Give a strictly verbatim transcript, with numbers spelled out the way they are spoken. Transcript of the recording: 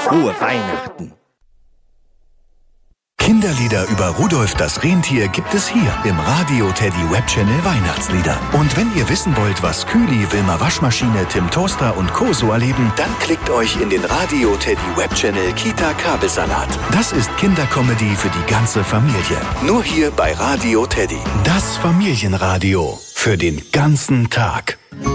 frohe Weihnachten. Kinderlieder über Rudolf das Rentier gibt es hier im Radio Teddy Webchannel Weihnachtslieder. Und wenn ihr wissen wollt, was Kühli, Wilma Waschmaschine, Tim Toaster und Co. so erleben, dann klickt euch in den Radio Teddy Webchannel Kita Kabelsalat. Das ist Kindercomedy für die ganze Familie. Nur hier bei Radio Teddy. Das Familienradio für den ganzen Tag.